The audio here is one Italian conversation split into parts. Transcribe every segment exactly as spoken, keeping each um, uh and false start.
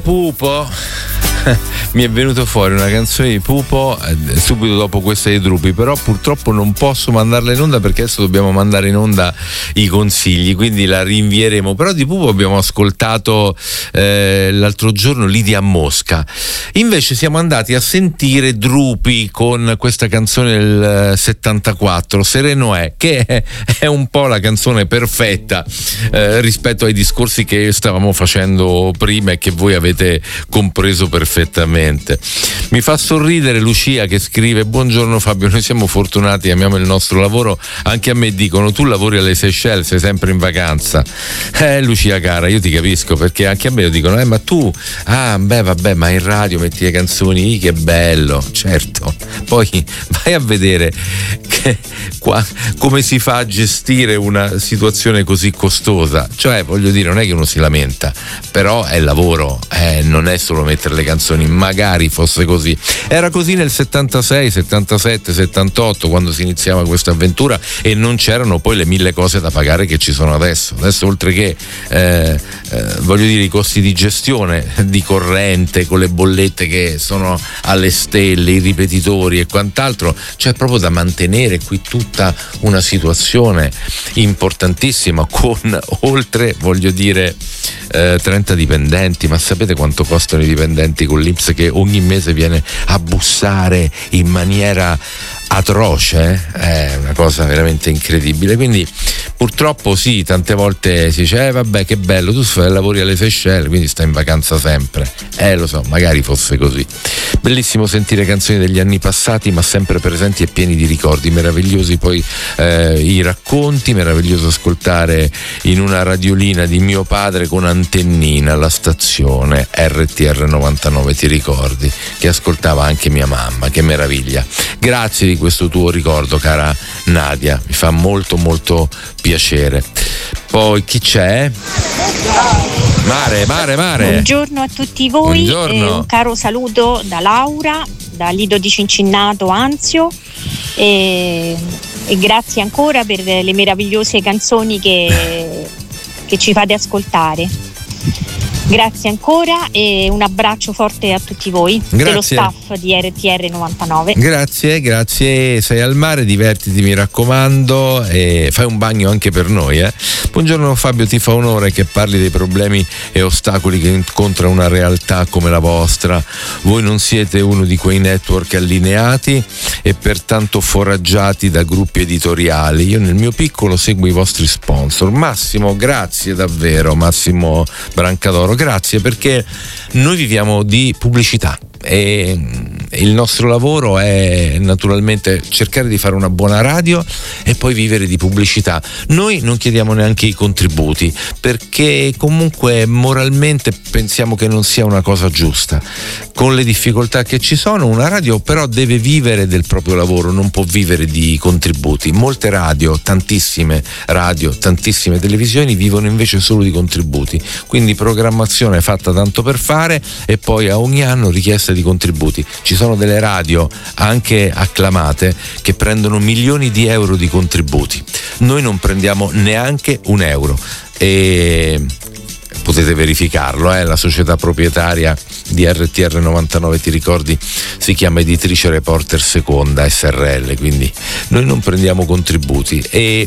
Pupo. Mi è venuto fuori una canzone di Pupo eh, subito dopo questa dei Truppi, però purtroppo non posso mandarla in onda perché adesso dobbiamo mandare in onda i consigli, quindi la rinvieremo. Però di Pupo abbiamo ascoltato eh, l'altro giorno Lidia a Mosca. Invece siamo andati a sentire Drupi con questa canzone del settantaquattro, Sereno è, che è, è un po' la canzone perfetta eh, rispetto ai discorsi che stavamo facendo prima e che voi avete compreso perfettamente. Perfettamente. Mi fa sorridere Lucia che scrive: buongiorno Fabio, noi siamo fortunati, amiamo il nostro lavoro, anche a me dicono tu lavori alle Seychelles, sei sempre in vacanza. Eh Lucia cara, io ti capisco, perché anche a me lo dicono, eh ma tu, ah beh vabbè, ma in radio metti le canzoni, che bello, certo. Poi vai a vedere che, qua, come si fa a gestire una situazione così costosa, cioè voglio dire, non è che uno si lamenta, però è lavoro, eh, non è solo mettere le canzoni, magari fosse così. Era così nel settantasei, settantasette, settantotto, quando si iniziava questa avventura e non c'erano poi le mille cose da pagare che ci sono adesso. Adesso oltre che eh, eh, voglio dire i costi di gestione di corrente con le bollette che sono alle stelle, i ripetitori e quant'altro, c'è proprio da mantenere qui tutta una situazione importantissima con oltre, voglio dire, eh, trenta dipendenti. Ma sapete quanto costano i dipendenti con l'I N P S che ogni mese viene a bussare in maniera atroce? È una cosa veramente incredibile. Quindi purtroppo sì, tante volte si dice eh vabbè che bello, tu fai lavori alle Seychelles quindi stai in vacanza sempre. Eh lo so, magari fosse così. Bellissimo sentire canzoni degli anni passati ma sempre presenti e pieni di ricordi meravigliosi, poi eh, i racconti, meraviglioso ascoltare in una radiolina di mio padre con antennina la stazione R T R novantanove, ti ricordi? Che ascoltava anche mia mamma, che meraviglia. Grazie di questo tuo ricordo cara Nadia, mi fa molto molto piacere. Poi chi c'è? Mare, Mare, Mare. Buongiorno a tutti voi, eh, un caro saluto da Laura, da Lido di Cincinnato Anzio e, e grazie ancora per le meravigliose canzoni che, che ci fate ascoltare. Grazie ancora e un abbraccio forte a tutti voi, grazie. Dello staff di R T R novantanove. Grazie, grazie, sei al mare, divertiti mi raccomando e fai un bagno anche per noi. Eh? Buongiorno Fabio, ti fa onore che parli dei problemi e ostacoli che incontra una realtà come la vostra. Voi non siete uno di quei network allineati e pertanto foraggiati da gruppi editoriali. Io nel mio piccolo seguo i vostri sponsor. Massimo, grazie davvero, Massimo Brancadoro. Grazie, perché noi viviamo di pubblicità e il nostro lavoro è naturalmente cercare di fare una buona radio e poi vivere di pubblicità. Noi non chiediamo neanche i contributi perché comunque moralmente pensiamo che non sia una cosa giusta. Con le difficoltà che ci sono, una radio però deve vivere del proprio lavoro, non può vivere di contributi. Molte radio, tantissime radio, tantissime televisioni vivono invece solo di contributi, quindi programmazione fatta tanto per fare e poi a ogni anno richiesta di contributi. Ci sono delle radio anche acclamate che prendono milioni di euro di contributi. Noi non prendiamo neanche un euro e potete verificarlo, eh? La società proprietaria di R T R novantanove, ti ricordi, si chiama Editrice Reporter Seconda S R L, quindi noi non prendiamo contributi e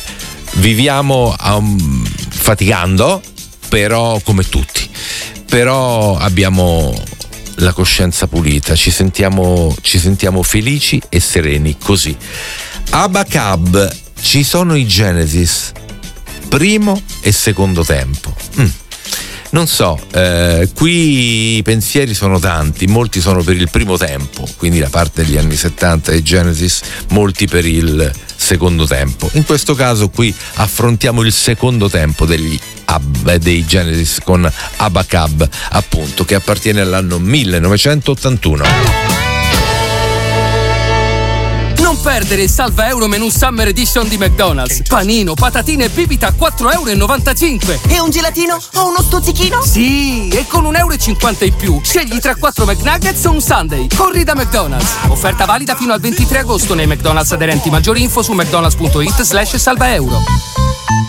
viviamo um, faticando, però come tutti, però abbiamo la coscienza pulita, ci sentiamo, ci sentiamo felici e sereni così. Abacab, ci sono i Genesis, primo e secondo tempo. Mm. Non so, eh, qui i pensieri sono tanti, molti sono per il primo tempo, quindi la parte degli anni settanta dei Genesis, molti per il secondo tempo. In questo caso qui affrontiamo il secondo tempo degli Ab, dei Genesis con Abacab, appunto, che appartiene all'anno millenovecentottantuno. Non perdere il salva euro menù Summer Edition di McDonald's. Panino, patatine e bibita a quattro virgola novantacinque euro. E un gelatino o uno stuzzichino? Sì, e con un euro e cinquanta in più scegli tra quattro McNuggets o un Sunday. Corri da McDonald's. Offerta valida fino al ventitré agosto nei McDonald's aderenti. Maggiori info su mcdonalds punto it slash salva euro.